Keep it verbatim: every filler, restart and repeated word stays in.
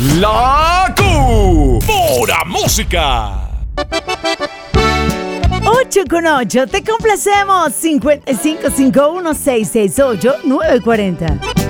La Q. Pura música. ocho con ocho, te complacemos. cinco cinco cinco uno seis seis ocho nueve cuatro cero.